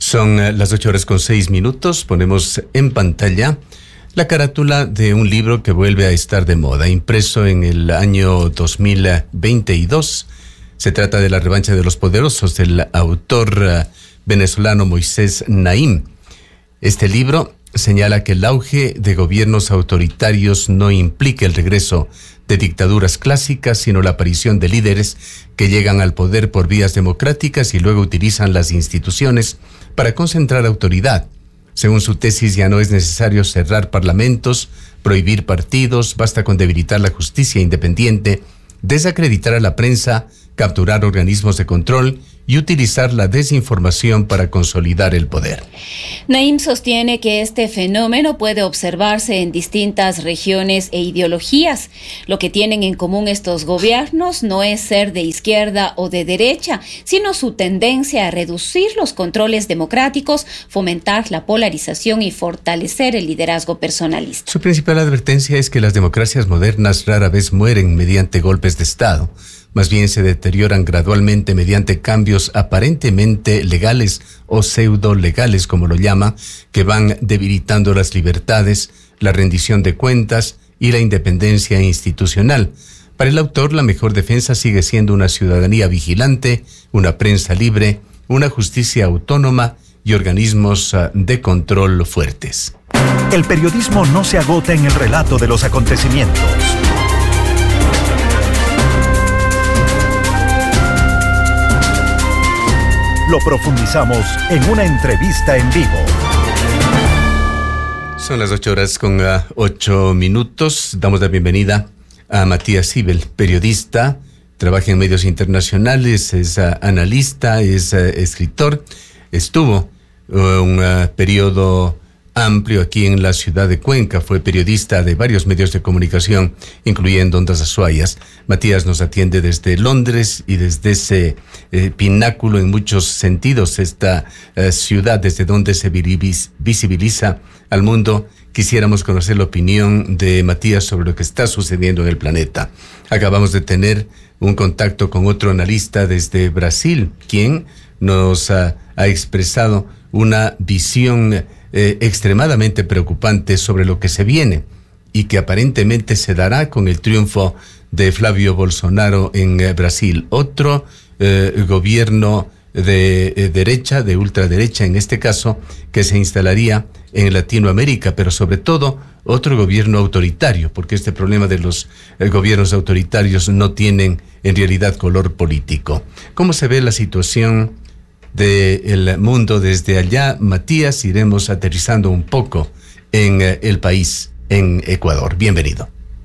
Son las 8:06. Ponemos en pantalla la carátula de un libro que vuelve a estar de moda, impreso en el año 2022. Se trata de La revancha de los poderosos, del autor venezolano Moisés Naim. Este libro señala que el auge de gobiernos autoritarios no implica el regreso de dictaduras clásicas, sino la aparición de líderes que llegan al poder por vías democráticas y luego utilizan las instituciones para concentrar autoridad. Según su tesis, ya no es necesario cerrar parlamentos, prohibir partidos, basta con debilitar la justicia independiente, desacreditar a la prensa, capturar organismos de control y utilizar la desinformación para consolidar el poder. Naim sostiene que este fenómeno puede observarse en distintas regiones e ideologías. Lo que tienen en común estos gobiernos no es ser de izquierda o de derecha, sino su tendencia a reducir los controles democráticos, fomentar la polarización y fortalecer el liderazgo personalista. Su principal advertencia es que las democracias modernas rara vez mueren mediante golpes de Estado. Más bien se deterioran gradualmente mediante cambios aparentemente legales o pseudo-legales, como lo llama, que van debilitando las libertades, la rendición de cuentas y la independencia institucional. Para el autor, la mejor defensa sigue siendo una ciudadanía vigilante, una prensa libre, una justicia autónoma y organismos de control fuertes. El periodismo no se agota en el relato de los acontecimientos. Lo profundizamos en una entrevista en vivo. Son las 8:08. Damos la bienvenida a Matías Sibel, periodista, trabaja en medios internacionales, es analista, es escritor. Estuvo un periodo amplio aquí en la ciudad de Cuenca, fue periodista de varios medios de comunicación, incluyendo Ondas Azuayas. Matías nos atiende desde Londres y desde ese pináculo en muchos sentidos, esta ciudad desde donde se visibiliza al mundo. Quisiéramos conocer la opinión de Matías sobre lo que está sucediendo en el planeta. Acabamos de tener un contacto con otro analista desde Brasil, quien nos ha expresado una visión extremadamente preocupante sobre lo que se viene y que aparentemente se dará con el triunfo de Flavio Bolsonaro en Brasil. Otro gobierno de derecha, de ultraderecha en este caso, que se instalaría en Latinoamérica, pero sobre todo otro gobierno autoritario, porque este problema de los gobiernos autoritarios no tienen en realidad color político. ¿Cómo se ve la situación del mundo desde allá? Matías, iremos aterrizando un poco en el país, en Ecuador. Bienvenido.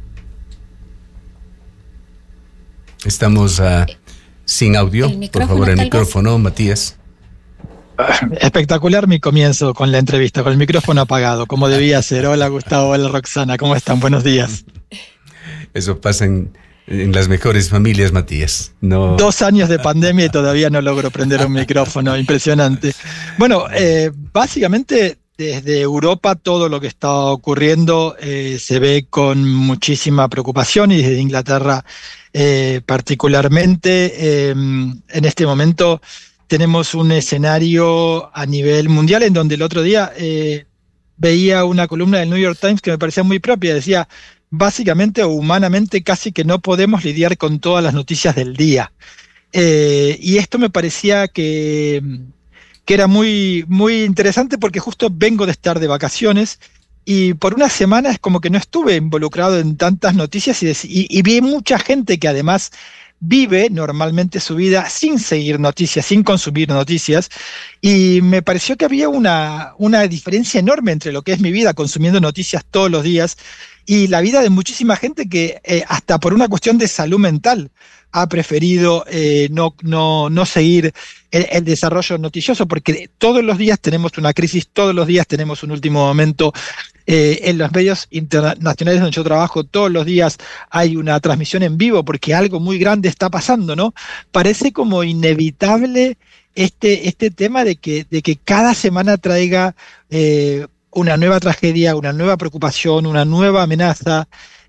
Estamos sin audio. Por favor, el micrófono, Matías. Espectacular mi comienzo con la entrevista, con el micrófono apagado, como debía ser. Hola Gustavo, hola Roxana, ¿cómo están? Buenos días. Eso pasa en las mejores familias, Matías. No. 2 años de pandemia y todavía no logro prender un micrófono, impresionante. Bueno, básicamente desde Europa todo lo que está ocurriendo se ve con muchísima preocupación, y desde Inglaterra particularmente. En este momento tenemos un escenario a nivel mundial en donde el otro día veía una columna del New York Times que me parecía muy propia. Decía, básicamente o humanamente casi que no podemos lidiar con todas las noticias del día. Y esto me parecía que era muy, muy interesante, porque justo vengo de estar de vacaciones y por una semana es como que no estuve involucrado en tantas noticias y vi mucha gente que además vive normalmente su vida sin seguir noticias, sin consumir noticias, y me pareció que había una diferencia enorme entre lo que es mi vida consumiendo noticias todos los días y la vida de muchísima gente que hasta por una cuestión de salud mental ha preferido no seguir el desarrollo noticioso, porque todos los días tenemos una crisis, todos los días tenemos un último momento. En los medios internacionales donde yo trabajo, todos los días hay una transmisión en vivo porque algo muy grande está pasando, ¿no? Parece como inevitable este tema de que cada semana traiga una nueva tragedia, una nueva preocupación, una nueva amenaza.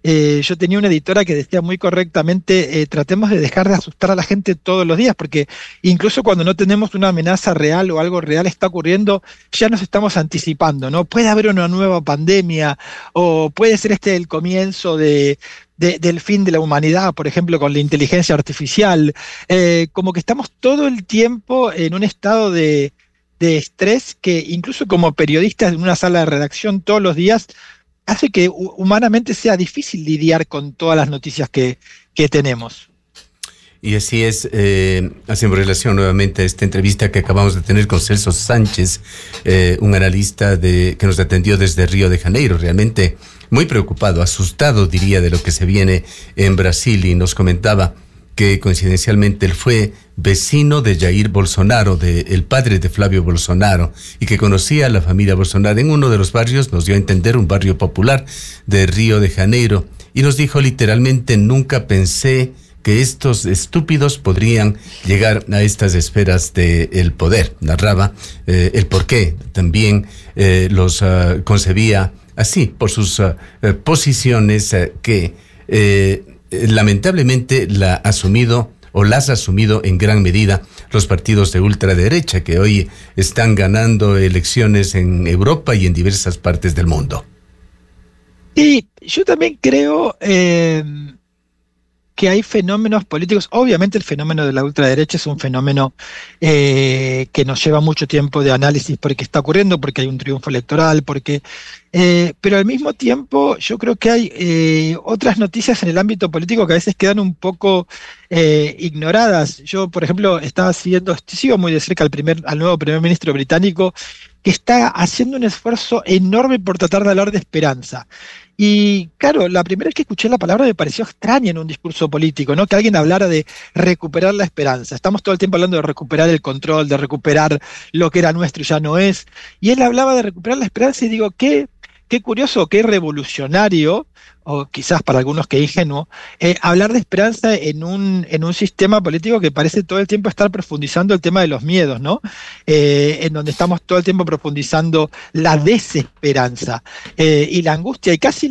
yo tenía una editora que decía muy correctamente, tratemos de dejar de asustar a la gente todos los días, porque incluso cuando no tenemos una amenaza real o algo real está ocurriendo, ya nos estamos anticipando, ¿no? Puede haber una nueva pandemia, o puede ser este el comienzo del fin de la humanidad, por ejemplo, con la inteligencia artificial. Como que estamos todo el tiempo en un estado de estrés que incluso como periodistas en una sala de redacción todos los días hace que humanamente sea difícil lidiar con todas las noticias que tenemos. Y así es, hacemos relación nuevamente a esta entrevista que acabamos de tener con Celso Sánchez, un analista que nos atendió desde Río de Janeiro, realmente muy preocupado, asustado diría de lo que se viene en Brasil, y nos comentaba que coincidencialmente él fue vecino de Jair Bolsonaro, el padre de Flavio Bolsonaro, y que conocía a la familia Bolsonaro en uno de los barrios, nos dio a entender, un barrio popular de Río de Janeiro, y nos dijo literalmente: nunca pensé que estos estúpidos podrían llegar a estas esferas del poder. Narraba el porqué, también los concebía así, por sus posiciones que lamentablemente las ha asumido en gran medida los partidos de ultraderecha, que hoy están ganando elecciones en Europa y en diversas partes del mundo. Y yo también creo que hay fenómenos políticos. Obviamente el fenómeno de la ultraderecha es un fenómeno que nos lleva mucho tiempo de análisis porque está ocurriendo, porque hay un triunfo electoral, pero al mismo tiempo yo creo que hay otras noticias en el ámbito político que a veces quedan un poco ignoradas. Yo, por ejemplo, sigo muy de cerca al nuevo primer ministro británico, que está haciendo un esfuerzo enorme por tratar de hablar de esperanza. Y claro, la primera vez que escuché la palabra me pareció extraña en un discurso político, ¿no? Que alguien hablara de recuperar la esperanza. Estamos todo el tiempo hablando de recuperar el control, de recuperar lo que era nuestro y ya no es. Y él hablaba de recuperar la esperanza y digo, qué curioso, qué revolucionario, o quizás para algunos que ingenuo, hablar de esperanza en un sistema político que parece todo el tiempo estar profundizando el tema de los miedos, ¿no? En donde estamos todo el tiempo profundizando la desesperanza y la angustia, y casi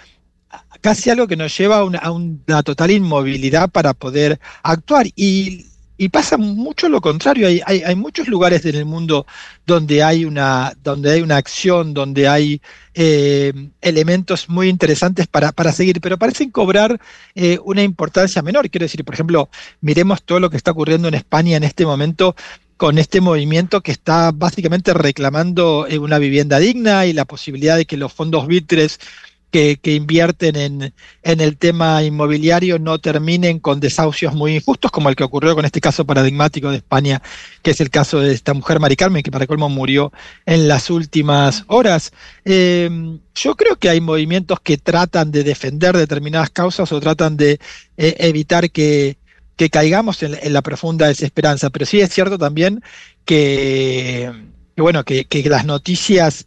algo que nos lleva a una total inmovilidad para poder actuar. Y pasa mucho lo contrario. Hay muchos lugares en el mundo donde hay una acción, donde hay elementos muy interesantes para seguir, pero parecen cobrar una importancia menor. Quiero decir, por ejemplo, miremos todo lo que está ocurriendo en España en este momento con este movimiento que está básicamente reclamando una vivienda digna y la posibilidad de que los fondos buitres que invierten en el tema inmobiliario no terminen con desahucios muy injustos, como el que ocurrió con este caso paradigmático de España, que es el caso de esta mujer, Mari Carmen, que para colmo murió en las últimas horas. Yo creo que hay movimientos que tratan de defender determinadas causas o tratan de evitar que caigamos en la profunda desesperanza, pero sí es cierto también que las noticias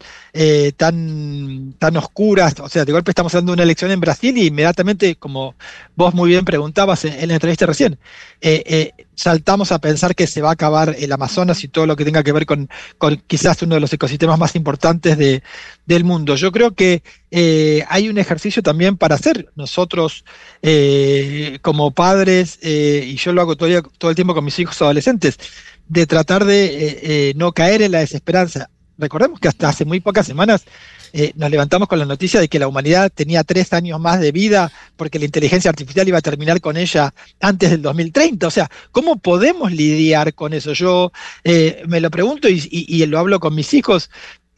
tan oscuras, o sea, de golpe estamos hablando de una elección en Brasil y inmediatamente, como vos muy bien preguntabas en la entrevista recién, saltamos a pensar que se va a acabar el Amazonas y todo lo que tenga que ver con quizás uno de los ecosistemas más importantes del mundo. Yo creo que hay un ejercicio también para hacer nosotros como padres, y yo lo hago todo el tiempo con mis hijos adolescentes, de tratar de no caer en la desesperanza. Recordemos que hasta hace muy pocas semanas nos levantamos con la noticia de que la humanidad tenía 3 años más de vida porque la inteligencia artificial iba a terminar con ella antes del 2030. O sea, ¿cómo podemos lidiar con eso? Yo me lo pregunto y lo hablo con mis hijos.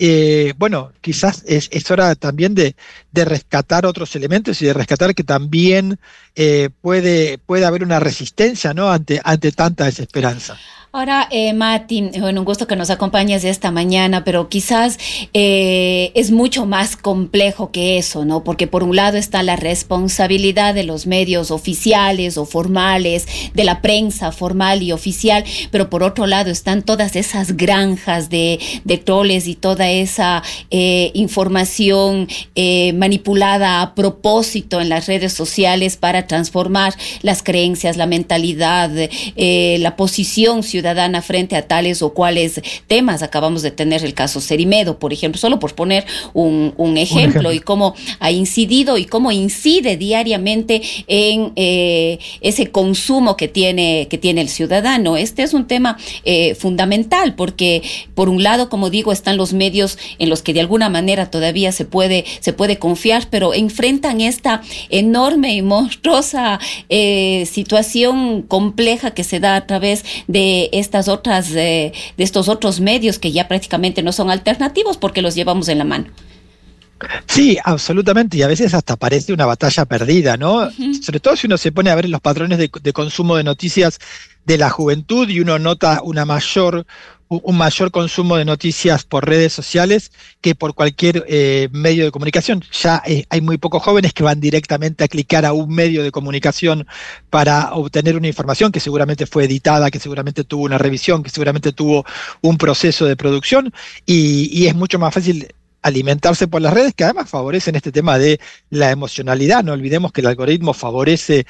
Quizás es hora también de rescatar otros elementos y de rescatar que también puede haber una resistencia, ¿no? ante tanta desesperanza. Ahora, Mati, un gusto que nos acompañes esta mañana, pero quizás es mucho más complejo que eso, ¿no? Porque por un lado está la responsabilidad de los medios oficiales o formales, de la prensa formal y oficial, pero por otro lado están todas esas granjas de troles y toda esa información manipulada a propósito en las redes sociales para transformar las creencias, la mentalidad, la posición ciudadana ciudadana frente a tales o cuales temas. Acabamos de tener el caso Cerimedo, por ejemplo, solo por poner un ejemplo, y cómo ha incidido y cómo incide diariamente en ese consumo que tiene el ciudadano. Este es un tema fundamental, porque por un lado, como digo, están los medios en los que de alguna manera todavía se puede confiar, pero enfrentan esta enorme y monstruosa situación compleja que se da a través de estos otros medios que ya prácticamente no son alternativos porque los llevamos en la mano. Sí, absolutamente, y a veces hasta parece una batalla perdida, ¿no? Sobre todo si uno se pone a ver los patrones de consumo de noticias de la juventud y uno nota un mayor consumo de noticias por redes sociales que por cualquier medio de comunicación. Ya hay muy pocos jóvenes que van directamente a clicar a un medio de comunicación para obtener una información que seguramente fue editada, que seguramente tuvo una revisión, que seguramente tuvo un proceso de producción, y es mucho más fácil alimentarse por las redes, que además favorecen este tema de la emocionalidad. No olvidemos que el algoritmo favorece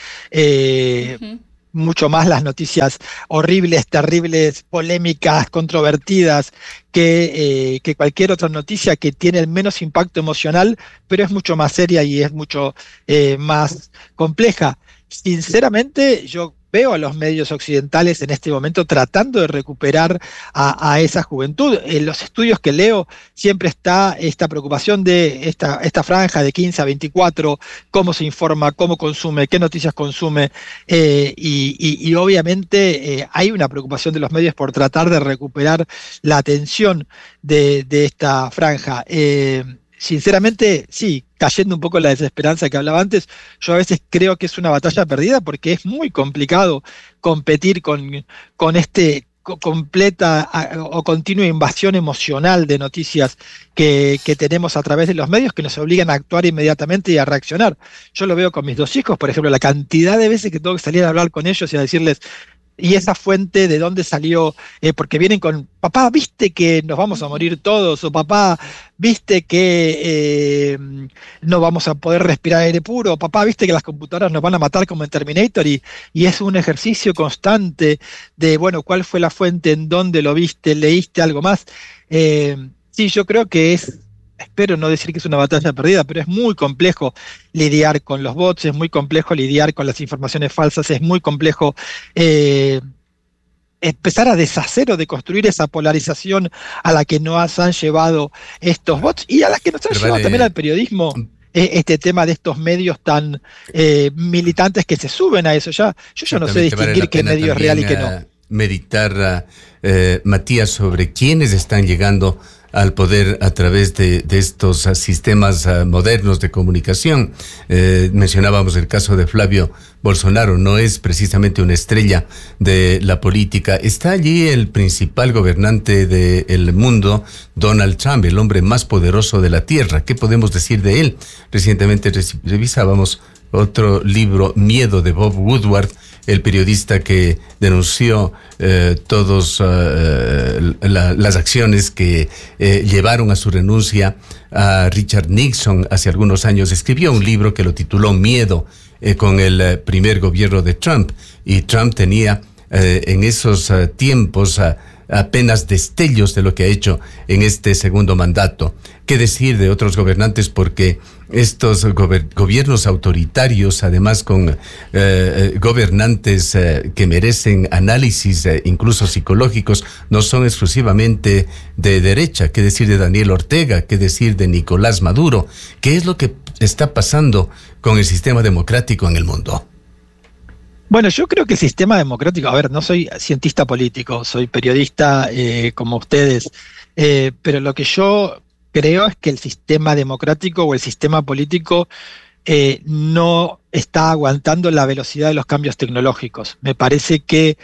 mucho más las noticias horribles, terribles, polémicas, controvertidas, que cualquier otra noticia que tiene el menos impacto emocional, pero es mucho más seria y es mucho más compleja. Sinceramente, yo veo a los medios occidentales en este momento tratando de recuperar a esa juventud. En los estudios que leo siempre está esta preocupación de esta franja de 15 a 24, cómo se informa, cómo consume, qué noticias consume, y obviamente hay una preocupación de los medios por tratar de recuperar la atención de esta franja. Sinceramente, sí, cayendo un poco en la desesperanza que hablaba antes, yo a veces creo que es una batalla perdida porque es muy complicado competir con completa o continua invasión emocional de noticias que tenemos a través de los medios, que nos obligan a actuar inmediatamente y a reaccionar. Yo lo veo con mis 2 hijos, por ejemplo, la cantidad de veces que tengo que salir a hablar con ellos y a decirles: ¿y esa fuente de dónde salió? Porque vienen con: papá, ¿viste que nos vamos a morir todos? O papá, ¿viste que no vamos a poder respirar aire puro? O papá, ¿viste que las computadoras nos van a matar como en Terminator? Y es un ejercicio constante de, bueno, ¿cuál fue la fuente? ¿En dónde lo viste? ¿Leíste algo más? Sí, yo creo que espero no decir que es una batalla perdida, pero es muy complejo lidiar con los bots, es muy complejo lidiar con las informaciones falsas, es muy complejo empezar a deshacer o deconstruir esa polarización a la que nos han llevado estos bots y a la que nos han llevado también al periodismo. Este tema de estos medios tan militantes que se suben a eso. Yo ya no sé distinguir qué medio es real y qué no. Meditar, Matías, sobre quiénes están llegando al poder a través de estos sistemas modernos de comunicación. Mencionábamos el caso de Flavio Bolsonaro, no es precisamente una estrella de la política. Está allí el principal gobernante del mundo, Donald Trump, el hombre más poderoso de la Tierra. ¿Qué podemos decir de él? Recientemente revisábamos otro libro, Miedo, de Bob Woodward, el periodista que denunció todas las acciones que llevaron a su renuncia a Richard Nixon hace algunos años. Escribió un libro que lo tituló Miedo, con el primer gobierno de Trump, y Trump tenía en esos tiempos apenas destellos de lo que ha hecho en este segundo mandato. ¿Qué decir de otros gobernantes? Porque estos gobiernos autoritarios, además con gobernantes que merecen análisis incluso psicológicos, no son exclusivamente de derecha. ¿Qué decir de Daniel Ortega? ¿Qué decir de Nicolás Maduro? ¿Qué es lo que está pasando con el sistema democrático en el mundo? Bueno, yo creo que el sistema democrático, a ver, no soy cientista político, soy periodista como ustedes, pero lo que yo creo es que el sistema democrático o el sistema político no está aguantando la velocidad de los cambios tecnológicos. Me parece que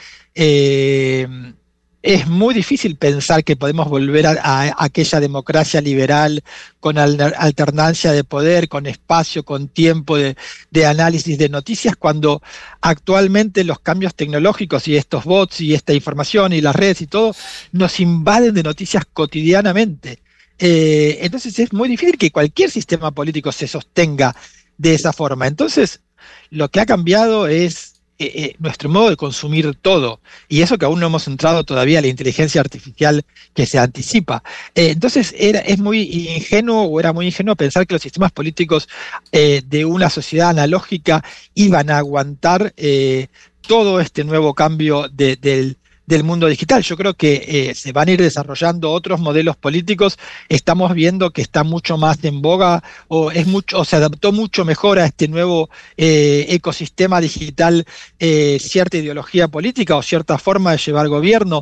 es muy difícil pensar que podemos volver a aquella democracia liberal con alternancia de poder, con espacio, con tiempo de análisis de noticias, cuando actualmente los cambios tecnológicos y estos bots y esta información y las redes y todo nos invaden de noticias cotidianamente. Entonces es muy difícil que cualquier sistema político se sostenga de esa forma. Entonces, lo que ha cambiado es nuestro modo de consumir todo, y eso que aún no hemos entrado todavía a la inteligencia artificial que se anticipa. Entonces es muy ingenuo, o era muy ingenuo pensar que los sistemas políticos de una sociedad analógica iban a aguantar todo este nuevo cambio del mundo digital. Yo creo que se van a ir desarrollando otros modelos políticos. Estamos viendo que está mucho más en boga, o se adaptó mucho mejor a este nuevo ecosistema digital cierta ideología política o cierta forma de llevar gobierno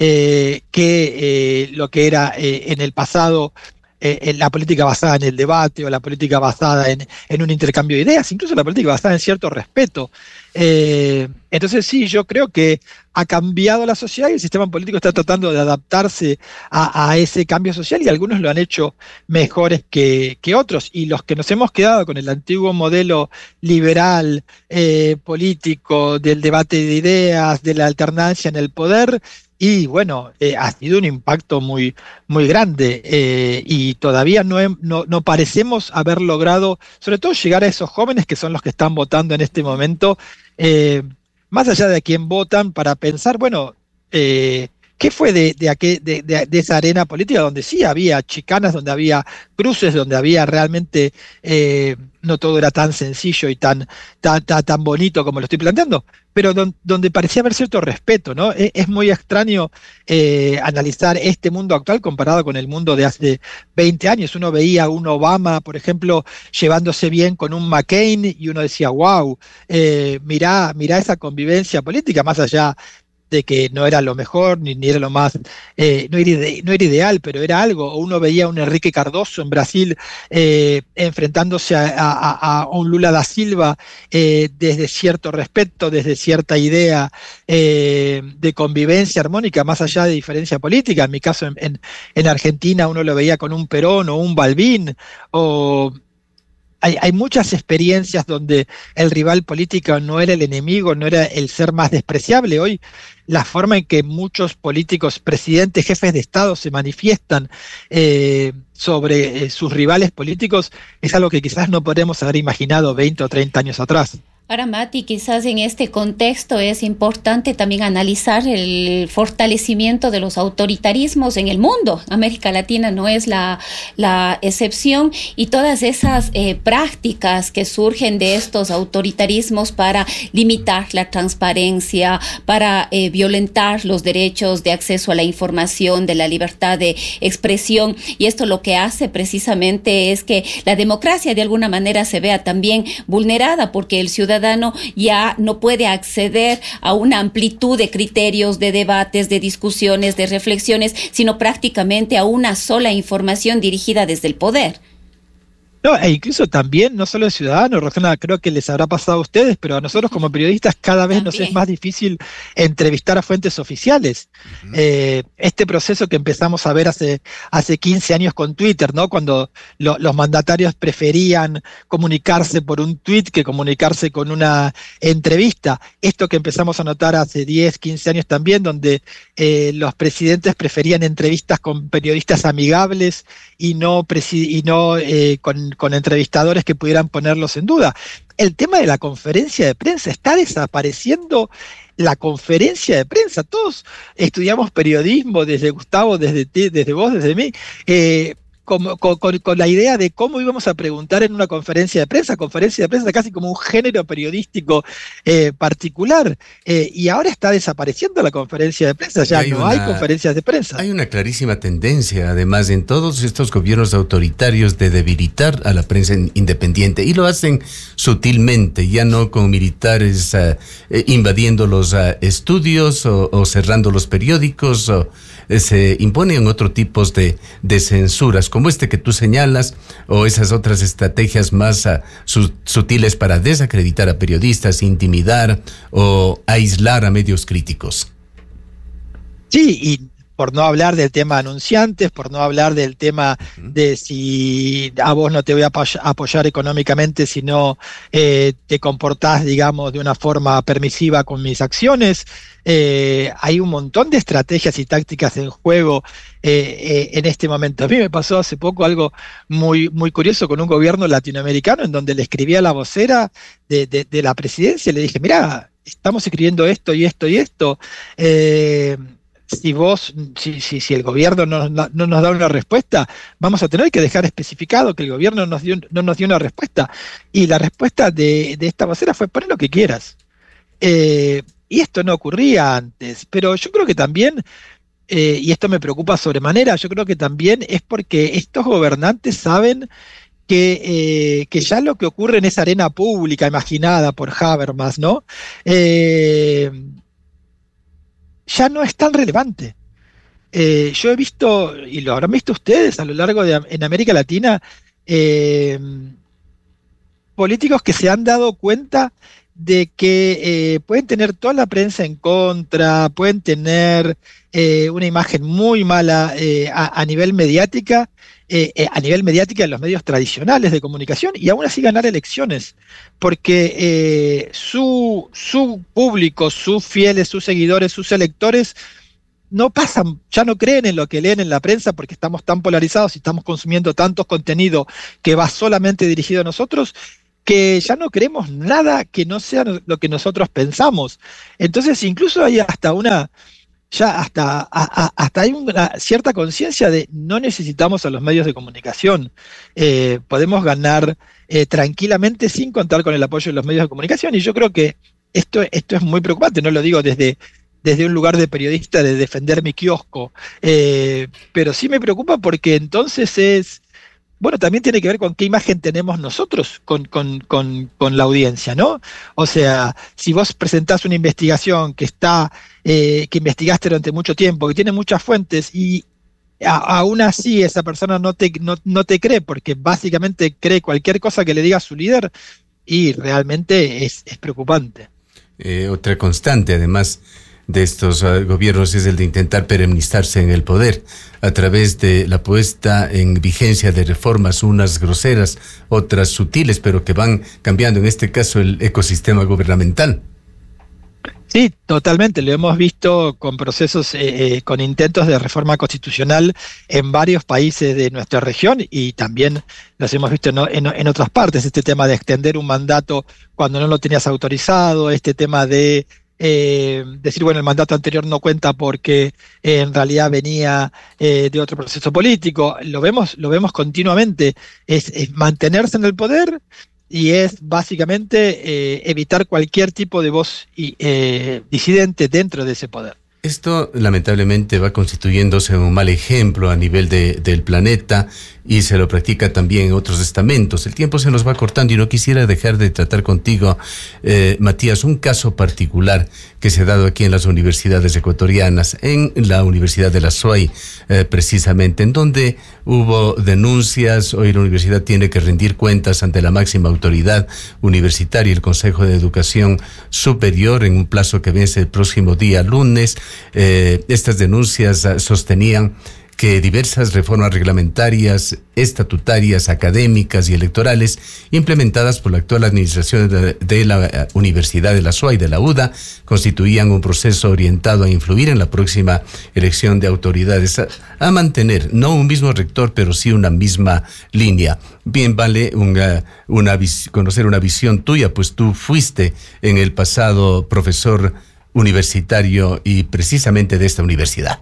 que lo que era en el pasado. La política basada en el debate, o la política basada en un intercambio de ideas, incluso la política basada en cierto respeto. Entonces sí, yo creo que ha cambiado la sociedad y el sistema político está tratando de adaptarse a ese cambio social, y algunos lo han hecho mejores que otros. Y los que nos hemos quedado con el antiguo modelo liberal político del debate de ideas, de la alternancia en el poder, y bueno, ha sido un impacto muy, muy grande, y todavía no parecemos haber logrado, sobre todo, llegar a esos jóvenes que son los que están votando en este momento, más allá de a quién votan, para pensar, bueno, ¿qué fue de esa arena política donde sí había chicanas, donde había cruces, donde había realmente, no todo era tan sencillo y tan bonito como lo estoy planteando, pero donde parecía haber cierto respeto, ¿no? Es muy extraño analizar este mundo actual comparado con el mundo de hace 20 años. Uno veía a un Obama, por ejemplo, llevándose bien con un McCain, y uno decía, wow, mirá esa convivencia política, más allá de que no era lo mejor, ni era lo más, no era ideal, pero era algo. O uno veía a un Enrique Cardoso en Brasil enfrentándose a un Lula da Silva desde cierto respeto, desde cierta idea de convivencia armónica, más allá de diferencia política. En mi caso, en Argentina, uno lo veía con un Perón o un Balbín, o... Hay muchas experiencias donde el rival político no era el enemigo, no era el ser más despreciable. Hoy la forma en que muchos políticos, presidentes, jefes de Estado se manifiestan sobre sus rivales políticos es algo que quizás no podemos haber imaginado 20 o 30 años atrás. Ahora, Mati, quizás en este contexto es importante también analizar el fortalecimiento de los autoritarismos en el mundo. América Latina no es la excepción, y todas esas prácticas que surgen de estos autoritarismos para limitar la transparencia, para violentar los derechos de acceso a la información, de la libertad de expresión. Y esto lo que hace precisamente es que la democracia de alguna manera se vea también vulnerada, porque el ciudadano ya no puede acceder a una amplitud de criterios, de debates, de discusiones, de reflexiones, sino prácticamente a una sola información dirigida desde el poder. No, e incluso también, no solo el ciudadano, Roxana, creo que les habrá pasado a ustedes, pero a nosotros como periodistas cada vez nos es más difícil entrevistar a fuentes oficiales. Este proceso que empezamos a ver hace 15 años con Twitter, ¿no? Cuando los mandatarios preferían comunicarse por un tweet que comunicarse con una entrevista. Esto que empezamos a notar hace 10, 15 años también, donde los presidentes preferían entrevistas con periodistas amigables y no con entrevistadores que pudieran ponerlos en duda. El tema de la conferencia de prensa, está desapareciendo la conferencia de prensa. Todos estudiamos periodismo, desde Gustavo, desde ti, desde vos, desde mí, con la idea de cómo íbamos a preguntar en una conferencia de prensa casi como un género periodístico particular, y ahora está desapareciendo la conferencia de prensa, ya no hay conferencias de prensa. Hay una clarísima tendencia, además, en todos estos gobiernos autoritarios de debilitar a la prensa independiente, y lo hacen sutilmente, ya no con militares invadiendo los estudios o cerrando los periódicos, se imponen otro tipos de censuras, como este que tú señalas, o esas otras estrategias más sutiles para desacreditar a periodistas, intimidar o aislar a medios críticos. Sí, y por no hablar del tema anunciantes, por no hablar del tema de si a vos no te voy a apoyar económicamente si no te comportás, digamos, de una forma permisiva con mis acciones. Hay un montón de estrategias y tácticas en juego en este momento. A mí me pasó hace poco algo muy, muy curioso con un gobierno latinoamericano, en donde le escribí a la vocera de la presidencia y le dije, mirá, estamos escribiendo esto y esto y esto. Si el gobierno no nos da una respuesta, vamos a tener que dejar especificado que el gobierno no nos dio una respuesta. Y la respuesta de esta vocera fue: poné lo que quieras. Y esto no ocurría antes, pero yo creo que también, y esto me preocupa sobremanera, yo creo que también es porque estos gobernantes saben que ya lo que ocurre en esa arena pública imaginada por Habermas, ¿no? Ya no es tan relevante. Yo he visto, y lo habrán visto ustedes a lo largo en América Latina, políticos que se han dado cuenta de que pueden tener toda la prensa en contra, pueden tener una imagen muy mala a nivel mediática, en los medios tradicionales de comunicación, y aún así ganar elecciones, porque su público, sus fieles, sus seguidores, sus electores ya no creen en lo que leen en la prensa, porque estamos tan polarizados y estamos consumiendo tanto contenido que va solamente dirigido a nosotros, que ya no creemos nada que no sea lo que nosotros pensamos. Entonces incluso hay hasta hay una cierta conciencia de no necesitamos a los medios de comunicación. Podemos ganar tranquilamente sin contar con el apoyo de los medios de comunicación, y yo creo que esto es muy preocupante. No lo digo desde un lugar de periodista de defender mi kiosco, pero sí me preocupa, porque entonces también tiene que ver con qué imagen tenemos nosotros con la audiencia, ¿no? O sea, si vos presentás una investigación que investigaste durante mucho tiempo, que tiene muchas fuentes, y aún así esa persona no te cree, porque básicamente cree cualquier cosa que le diga su líder, y realmente es preocupante. Otra constante, además de estos gobiernos, es el de intentar perennizarse en el poder a través de la puesta en vigencia de reformas, unas groseras, otras sutiles, pero que van cambiando, en este caso, el ecosistema gubernamental. Sí, totalmente. Lo hemos visto con procesos, con intentos de reforma constitucional en varios países de nuestra región, y también los hemos visto en otras partes. Este tema de extender un mandato cuando no lo tenías autorizado, este tema de decir, el mandato anterior no cuenta porque en realidad venía de otro proceso político. Lo vemos continuamente. Es mantenerse en el poder, y es básicamente evitar cualquier tipo de voz disidente dentro de ese poder. Esto lamentablemente va constituyéndose un mal ejemplo a nivel del planeta, y se lo practica también en otros estamentos. El tiempo se nos va cortando y no quisiera dejar de tratar contigo, Matías, un caso particular que se ha dado aquí en las universidades ecuatorianas, en la Universidad de la SUAY, precisamente, en donde hubo denuncias. Hoy la universidad tiene que rendir cuentas ante la máxima autoridad universitaria, el Consejo de Educación Superior, en un plazo que vence el próximo día lunes. Estas denuncias sostenían que diversas reformas reglamentarias, estatutarias, académicas y electorales implementadas por la actual administración de la Universidad de la SUAY, de la UDA, constituían un proceso orientado a influir en la próxima elección de autoridades, a mantener no un mismo rector, pero sí una misma línea. Bien vale conocer una visión tuya, pues tú fuiste en el pasado profesor universitario y precisamente de esta universidad.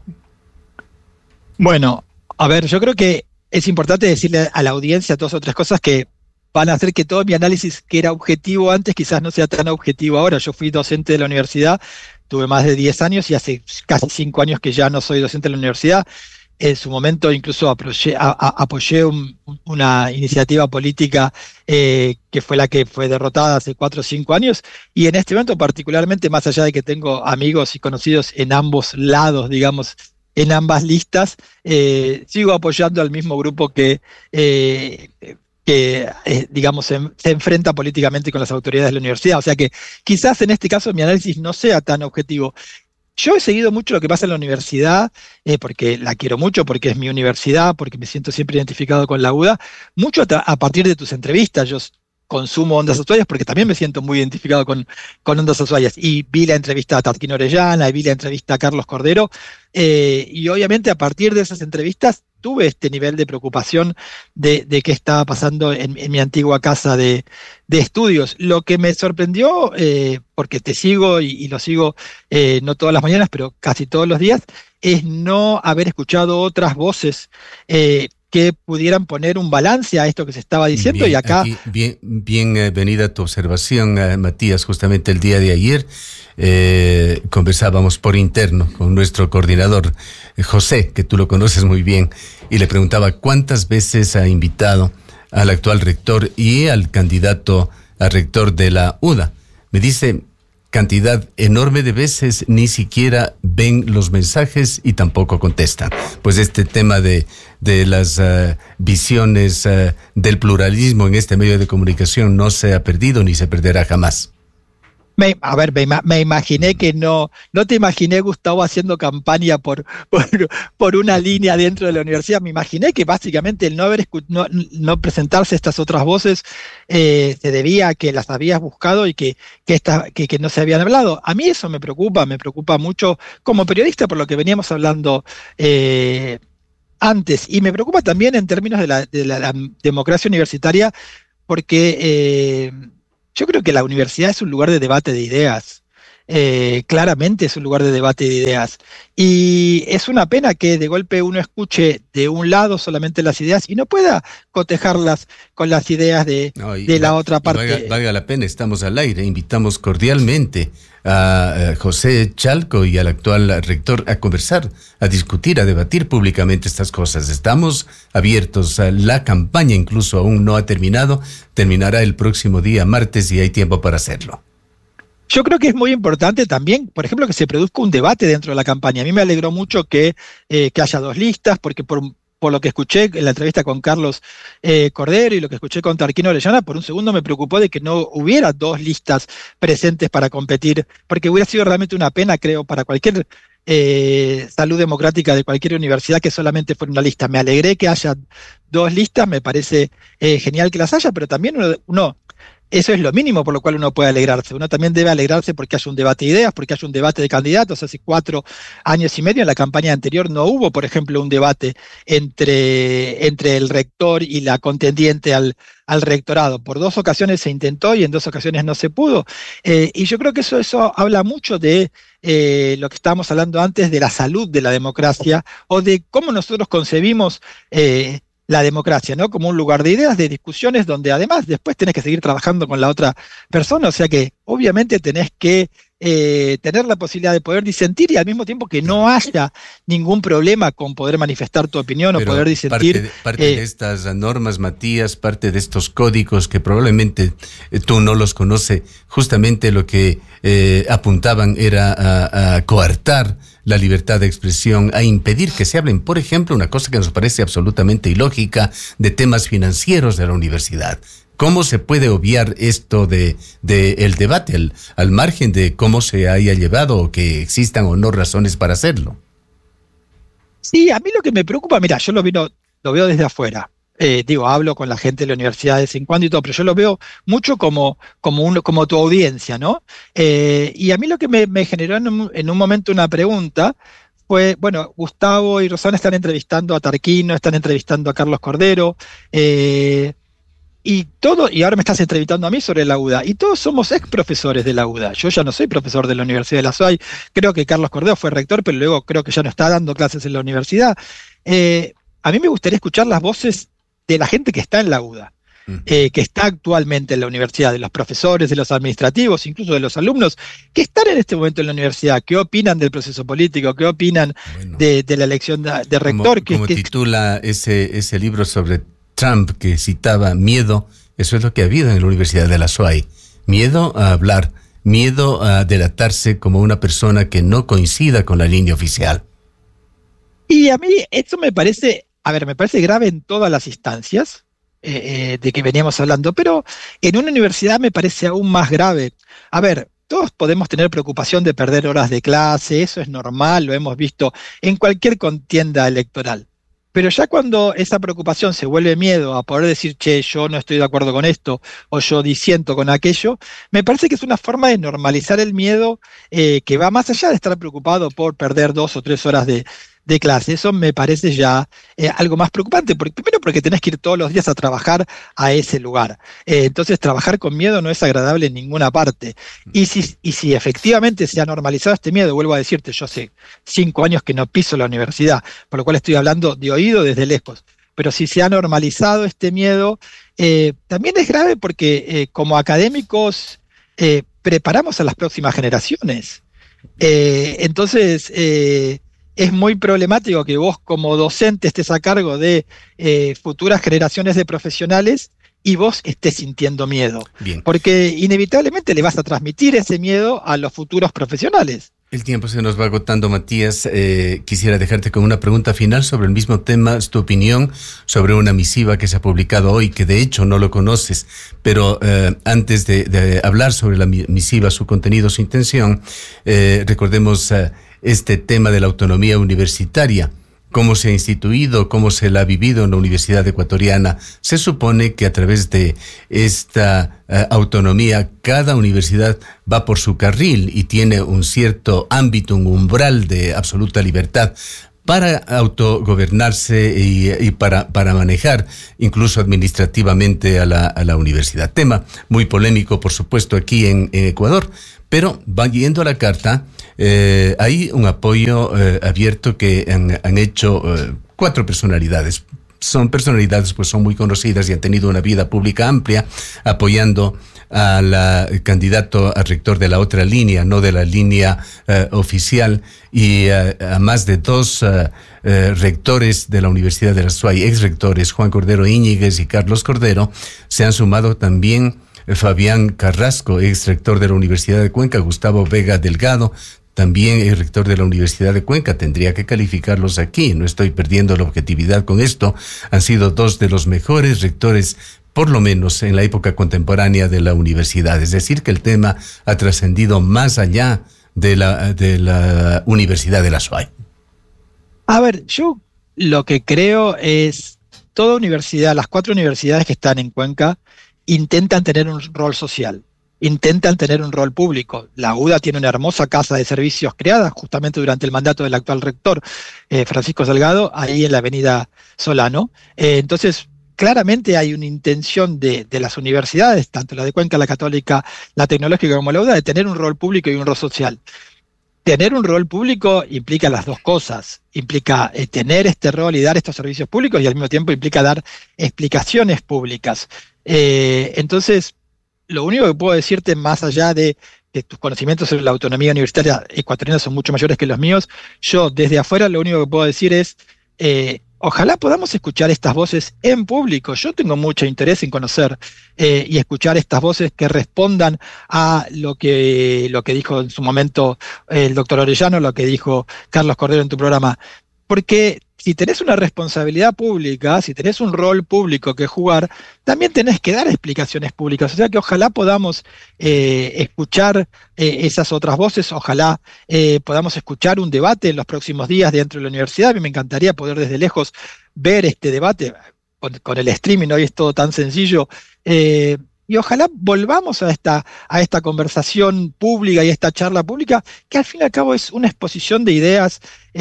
Bueno, a ver, yo creo que es importante decirle a la audiencia dos o tres cosas que van a hacer que todo mi análisis, que era objetivo antes, quizás no sea tan objetivo ahora. Yo fui docente de la universidad, tuve más de 10 años, y hace casi 5 años que ya no soy docente de la universidad. En su momento incluso apoyé una iniciativa política que fue la que fue derrotada hace 4 o 5 años, y en este momento particularmente, más allá de que tengo amigos y conocidos en ambos lados, digamos, en ambas listas, sigo apoyando al mismo grupo que digamos, se enfrenta políticamente con las autoridades de la universidad. O sea que quizás en este caso mi análisis no sea tan objetivo. Yo he seguido mucho lo que pasa en la universidad, porque la quiero mucho, porque es mi universidad, porque me siento siempre identificado con la UDA, mucho a partir de tus entrevistas. Yo consumo Ondas Ushuaias porque también me siento muy identificado con Ondas Ushuaias, y vi la entrevista a Tarquín Orellana, y vi la entrevista a Carlos Cordero, y obviamente a partir de esas entrevistas tuve este nivel de preocupación de qué estaba pasando en mi antigua casa de estudios. Lo que me sorprendió, porque te sigo y lo sigo no todas las mañanas, pero casi todos los días, es no haber escuchado otras voces que pudieran poner un balance a esto que se estaba diciendo. Bien, y acá... Venida tu observación, Matías. Justamente el día de ayer conversábamos por interno con nuestro coordinador, José, que tú lo conoces muy bien, y le preguntaba cuántas veces ha invitado al actual rector y al candidato a rector de la UDA. Me dice cantidad enorme de veces, ni siquiera ven los mensajes y tampoco contestan. Pues este tema de las visiones del pluralismo en este medio de comunicación no se ha perdido ni se perderá jamás. Me imaginé que no te imaginé, Gustavo, haciendo campaña por una línea dentro de la universidad. Me imaginé que básicamente el no presentarse estas otras voces se debía a que las habías buscado y que no se habían hablado. A mí eso me preocupa mucho como periodista por lo que veníamos hablando antes. Y me preocupa también en términos de la democracia universitaria porque... yo creo que la universidad es un lugar de debate de ideas, claramente es un lugar de debate de ideas, y es una pena que de golpe uno escuche de un lado solamente las ideas y no pueda cotejarlas con las ideas de la otra parte. Valga la pena, estamos al aire, invitamos cordialmente a José Chalco y al actual rector a conversar, a discutir, a debatir públicamente estas cosas. Estamos abiertos, la campaña incluso aún no ha terminado, terminará el próximo día martes y hay tiempo para hacerlo. Yo creo que es muy importante también, por ejemplo, que se produzca un debate dentro de la campaña. A mí me alegró mucho que haya dos listas, porque por lo que escuché en la entrevista con Carlos Cordero y lo que escuché con Tarquino Orellana, por un segundo me preocupó de que no hubiera dos listas presentes para competir, porque hubiera sido realmente una pena, creo, para cualquier salud democrática de cualquier universidad que solamente fuera una lista. Me alegré que haya dos listas, me parece genial que las haya, pero también uno eso es lo mínimo por lo cual uno puede alegrarse. Uno también debe alegrarse porque haya un debate de ideas, porque haya un debate de candidatos. Hace 4 años y medio en la campaña anterior no hubo, por ejemplo, un debate entre el rector y la contendiente al rectorado. Por 2 ocasiones se intentó y en 2 ocasiones no se pudo. Y yo creo que eso habla mucho de lo que estábamos hablando antes de la salud de la democracia o de cómo nosotros concebimos la democracia, ¿no? Como un lugar de ideas, de discusiones, donde además después tenés que seguir trabajando con la otra persona, o sea que obviamente tenés que tener la posibilidad de poder disentir y al mismo tiempo que no haya ningún problema con poder manifestar tu opinión o poder disentir. Parte de estas normas, Matías, parte de estos códigos que probablemente tú no los conoces, justamente lo que apuntaban era a coartar la libertad de expresión, a impedir que se hablen, por ejemplo, una cosa que nos parece absolutamente ilógica, de temas financieros de la universidad. ¿Cómo se puede obviar esto de el debate, al margen de cómo se haya llevado o que existan o no razones para hacerlo? Sí, a mí lo que me preocupa, mira, yo lo veo desde afuera. Hablo con la gente de la universidad de vez en cuando y todo, pero yo lo veo mucho como tu audiencia, ¿no? Y a mí lo que me generó en un momento una pregunta fue, bueno, Gustavo y Rosana están entrevistando a Tarquino, están entrevistando a Carlos Cordero, y ahora me estás entrevistando a mí sobre la UDA, y todos somos ex profesores de la UDA. Yo ya no soy profesor de la Universidad de la SUAY, creo que Carlos Cordero fue rector, pero luego creo que ya no está dando clases en la universidad. A mí me gustaría escuchar las voces de la gente que está en la UDA, que está actualmente en la universidad, de los profesores, de los administrativos, incluso de los alumnos, que están en este momento en la universidad, qué opinan del proceso político, qué opinan de la elección de rector. Como titula ese libro sobre Trump que citaba, miedo, eso es lo que ha habido en la Universidad de la SUAY. Miedo a hablar, miedo a delatarse como una persona que no coincida con la línea oficial. Y a mí eso me parece grave en todas las instancias de que veníamos hablando, pero en una universidad me parece aún más grave. A ver, todos podemos tener preocupación de perder horas de clase, eso es normal, lo hemos visto en cualquier contienda electoral. Pero ya cuando esa preocupación se vuelve miedo a poder decir, che, yo no estoy de acuerdo con esto, o yo disiento con aquello, me parece que es una forma de normalizar el miedo que va más allá de estar preocupado por perder 2 o 3 horas de clase. Eso me parece ya algo más preocupante, primero porque tenés que ir todos los días a trabajar a ese lugar. Entonces trabajar con miedo no es agradable en ninguna parte. Y si efectivamente se ha normalizado este miedo, vuelvo a decirte, yo hace 5 años que no piso la universidad, por lo cual estoy hablando de oído desde lejos. Pero si se ha normalizado este miedo, también es grave porque como académicos preparamos a las próximas generaciones. Entonces, es muy problemático que vos como docente estés a cargo de futuras generaciones de profesionales y vos estés sintiendo miedo. Bien. Porque inevitablemente le vas a transmitir ese miedo a los futuros profesionales. El tiempo se nos va agotando, Matías. Quisiera dejarte con una pregunta final sobre el mismo tema, tu opinión sobre una misiva que se ha publicado hoy, que de hecho no lo conoces, pero antes de hablar sobre la misiva, su contenido, su intención, recordemos este tema de la autonomía universitaria. Cómo se ha instituido, cómo se la ha vivido en la Universidad Ecuatoriana. Se supone que a través de esta autonomía, cada universidad va por su carril y tiene un cierto ámbito, un umbral de absoluta libertad para autogobernarse y para manejar incluso administrativamente a la universidad. Tema muy polémico, por supuesto, aquí en Ecuador, pero va yendo a la carta. Hay un apoyo abierto que han hecho 4 personalidades. Son personalidades, pues son muy conocidas y han tenido una vida pública amplia, apoyando al candidato a rector de la otra línea, no de la línea oficial, y a más de 2 rectores de la Universidad de la SUAY, ex rectores, Juan Cordero Íñiguez y Carlos Cordero. Se han sumado también Fabián Carrasco, ex rector de la Universidad de Cuenca, Gustavo Vega Delgado, también el rector de la Universidad de Cuenca. Tendría que calificarlos aquí, no estoy perdiendo la objetividad con esto. Han sido 2 de los mejores rectores, por lo menos en la época contemporánea de la universidad. Es decir, que el tema ha trascendido más allá de la Universidad de la SUAY. A ver, yo lo que creo es, toda universidad, las 4 universidades que están en Cuenca, intentan tener un rol social. Intentan tener un rol público. La UDA tiene una hermosa casa de servicios creada justamente durante el mandato del actual rector, Francisco Salgado, ahí en la avenida Solano. Entonces, claramente hay una intención de las universidades, tanto la de Cuenca, la Católica, la Tecnológica como la UDA, de tener un rol público y un rol social. Tener un rol público implica las dos cosas. Implica tener este rol y dar estos servicios públicos, y al mismo tiempo implica dar explicaciones públicas. Entonces, lo único que puedo decirte, más allá de que tus conocimientos sobre la autonomía universitaria ecuatoriana son mucho mayores que los míos, yo desde afuera lo único que puedo decir es, ojalá podamos escuchar estas voces en público. Yo tengo mucho interés en conocer y escuchar estas voces que respondan a lo que dijo en su momento el doctor Orellano, lo que dijo Carlos Cordero en tu programa. Porque si tenés una responsabilidad pública, si tenés un rol público que jugar, también tenés que dar explicaciones públicas. O sea que ojalá podamos escuchar esas otras voces, ojalá podamos escuchar un debate en los próximos días dentro de la universidad. A mí me encantaría poder desde lejos ver este debate. Con el streaming hoy es todo tan sencillo. Y ojalá volvamos a esta conversación pública y a esta charla pública, que al fin y al cabo es una exposición de ideas,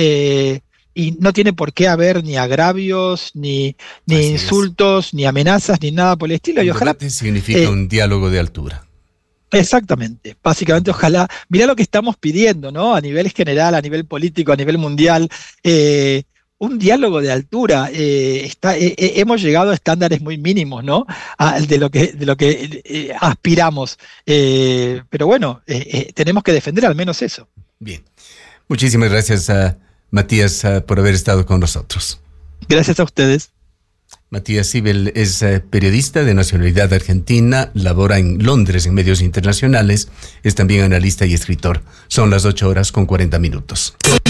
y no tiene por qué haber ni agravios, ni insultos, ni amenazas, ni nada por el estilo. Y ojalá significa un diálogo de altura. Exactamente, básicamente ojalá. Mirá lo que estamos pidiendo, ¿no? A nivel general, a nivel político, a nivel mundial, un diálogo de altura. Hemos llegado a estándares muy mínimos, ¿no? De lo que aspiramos. Pero bueno, tenemos que defender al menos eso. Bien, muchísimas gracias Matías, por haber estado con nosotros. Gracias a ustedes. Matías Sibel es periodista de nacionalidad argentina, labora en Londres en medios internacionales, es también analista y escritor. Son las 8:40.